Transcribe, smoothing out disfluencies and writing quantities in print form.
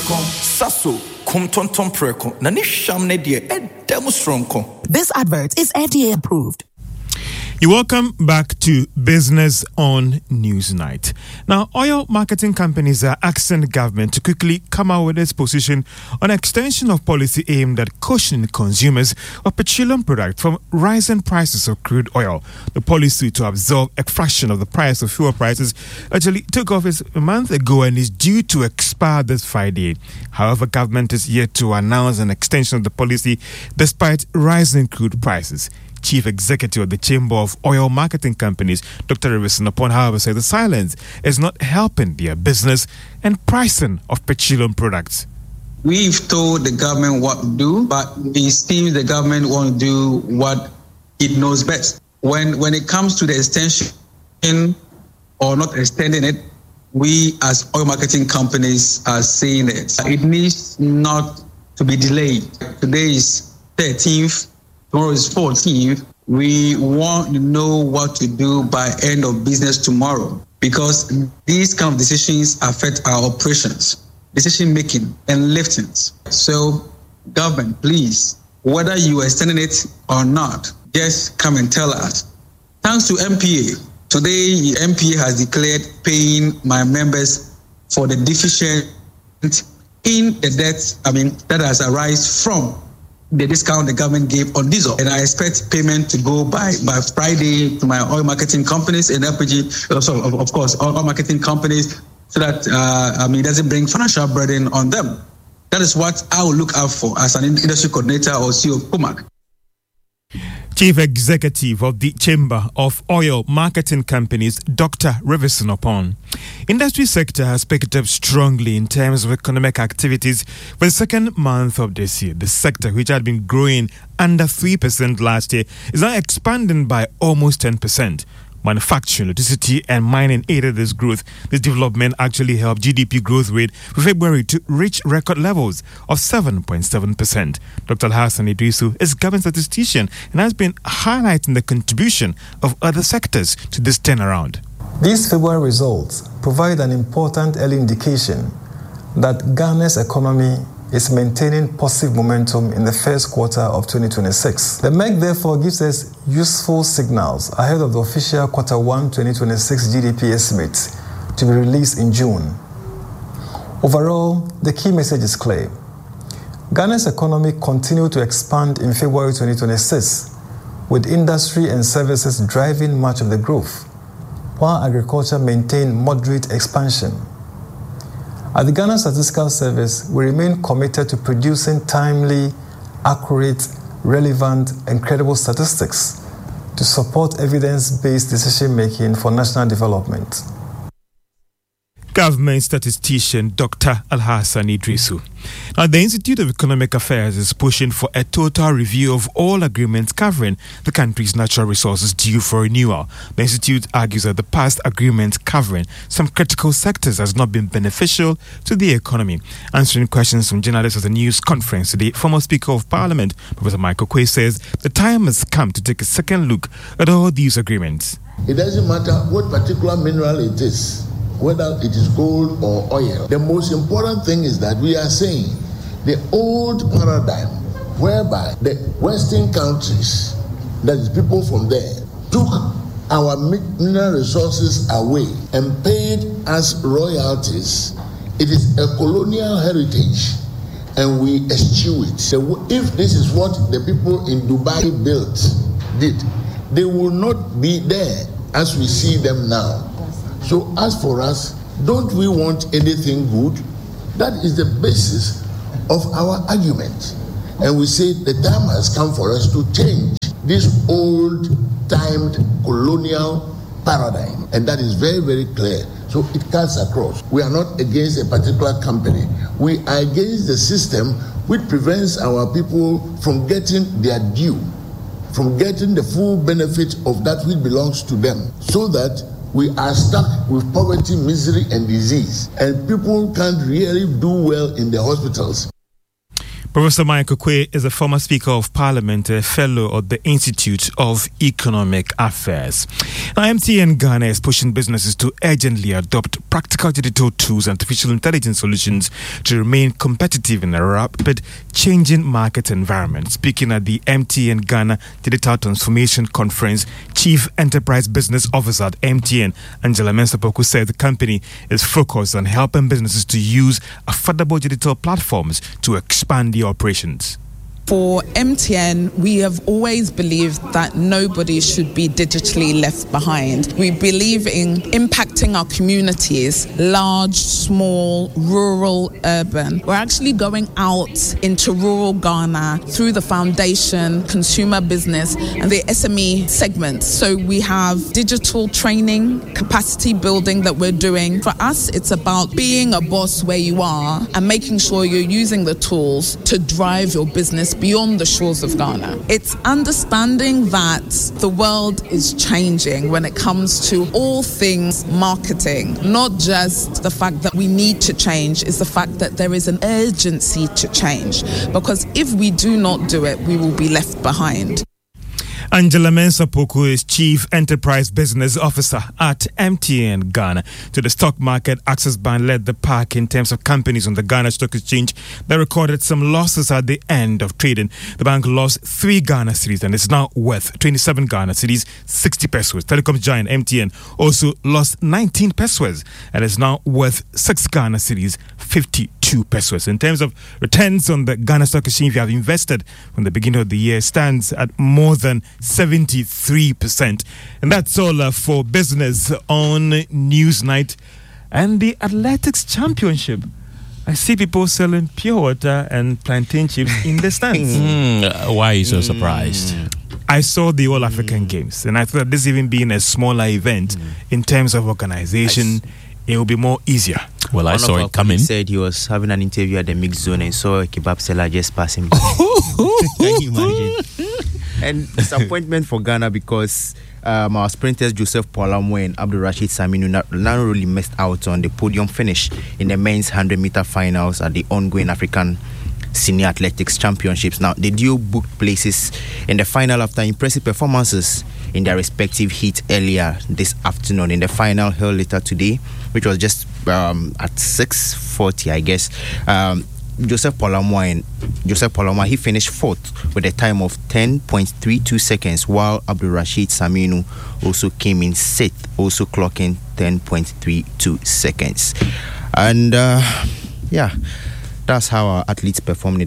preko saso kumtonton preko na ni sham ne de edemustronko. This advert is FDA approved. You welcome back to Business on Newsnight. Now, oil marketing companies are asking the government to quickly come out with its position on extension of policy aimed at cushioning consumers of petroleum products from rising prices of crude oil. The policy to absorb a fraction of the price of fuel prices actually took office a month ago and is due to expire this Friday. However, government is yet to announce an extension of the policy despite rising crude prices. Chief Executive of the Chamber of Oil Marketing Companies, Dr. Rivison Upon, however, said the silence is not helping their business and pricing of petroleum products. We've told the government what to do, but it seems the government won't do what it knows best. When it comes to the extension or not extending it, we as oil marketing companies are saying it. It needs not to be delayed. Today is 13th. Tomorrow is 14th. We want to know what to do by end of business tomorrow, because these kind of decisions affect our operations, decision making and liftings. So government, please, whether you are extending it or not, just come and tell us. Thanks to MPA. Today, MPA has declared paying my members for the deficient in the debt, that has arisen from the discount the government gave on diesel. And I expect payment to go by Friday to my oil marketing companies and LPG, of course, oil marketing companies, so that, it doesn't bring financial burden on them. That is what I will look out for as an industry coordinator or CEO of POMAC. Chief Executive of the Chamber of Oil Marketing Companies, Dr. Rivison Upon. Industry sector has picked up strongly in terms of economic activities for the second month of this year. The sector, which had been growing under 3% last year, is now expanding by almost 10%. Manufacturing, electricity, and mining aided this growth. This development actually helped GDP growth rate for February to reach record levels of 7.7%. Dr. Alhassan Idrisu is government statistician and has been highlighting the contribution of other sectors to this turnaround. These February results provide an important early indication that Ghana's economy is maintaining positive momentum in the first quarter of 2026. The MEC therefore gives us useful signals ahead of the official quarter 1 2026 GDP estimates to be released in June. Overall, the key message is clear. Ghana's economy continued to expand in February 2026, with industry and services driving much of the growth, while agriculture maintained moderate expansion. At the Ghana Statistical Service, we remain committed to producing timely, accurate, relevant, and credible statistics to support evidence-based decision-making for national development. Government statistician Dr. Alhassan Idrisu. Now, the Institute of Economic Affairs is pushing for a total review of all agreements covering the country's natural resources due for renewal. The Institute argues that the past agreement covering some critical sectors has not been beneficial to the economy. Answering questions from journalists at the news conference today, former Speaker of Parliament, Professor Michael Quay, says the time has come to take a second look at all these agreements. It doesn't matter what particular mineral it is, whether it is gold or oil. The most important thing is that we are saying the old paradigm whereby the Western countries, that is people from there, took our mineral resources away and paid us royalties. It is a colonial heritage and we eschew it. So if this is what the people in Dubai did, they will not be there as we see them now. So as for us, don't we want anything good? That is the basis of our argument. And we say the time has come for us to change this old-timed colonial paradigm. And that is very, very clear. So it cuts across. We are not against a particular company. We are against the system which prevents our people from getting their due, from getting the full benefit of that which belongs to them, so that we are stuck with poverty, misery, and disease, and people can't really do well in the hospitals. Professor Michael Quay is a former Speaker of Parliament, a fellow of the Institute of Economic Affairs. Now, MTN Ghana is pushing businesses to urgently adopt practical digital tools and artificial intelligence solutions to remain competitive in a rapid changing market environment. Speaking at the MTN Ghana Digital Transformation Conference, Chief Enterprise Business Officer at MTN, Angela Mensah-Poku, said the company is focused on helping businesses to use affordable digital platforms to expand the operations. For MTN, we have always believed that nobody should be digitally left behind. We believe in impacting our communities, large, small, rural, urban. We're actually going out into rural Ghana through the foundation, consumer business, and the SME segments. So we have digital training, capacity building that we're doing. For us, it's about being a boss where you are and making sure you're using the tools to drive your business beyond the shores of Ghana. It's understanding that the world is changing when it comes to all things marketing, not just the fact that we need to change, it's the fact that there is an urgency to change. Because if we do not do it, we will be left behind. Angela Mensah-Poku is Chief Enterprise Business Officer at MTN Ghana. To the stock market, Access Bank led the pack in terms of companies on the Ghana Stock Exchange that recorded some losses at the end of trading. The bank lost 3 Ghana cedis and is now worth 27 Ghana cedis, 60 pesos. Telecom giant MTN also lost 19 pesos and is now worth 6 Ghana cedis, 52 pesos. In terms of returns on the Ghana Stock Exchange, you have invested from the beginning of the year stands at more than 73%. And that's all for Business on Newsnight. And the Athletics Championship. I see people selling pure water and plantain chips in the stands. Why are you so surprised? I saw the All African Games, and I thought this even being a smaller event in terms of organization, it will be more easier. Well, I saw it coming. He said he was having an interview at the mixed zone and saw a kebab seller just passing by. Can you imagine? And disappointment for Ghana because our sprinters Joseph Polamwe and Abdul Rashid Saminu narrowly missed out on the podium finish in the men's 100-meter finals at the ongoing African Senior Athletics Championships. Now, the duo booked places in the final after impressive performances in their respective heats earlier this afternoon. In the final held later today, which was just at 6:40, I guess, Joseph Polamwa, he finished 4th with a time of 10.32 seconds, while Abdul Rashid Saminu also came in 6th, also clocking 10.32 seconds. And that's how our athletes performed.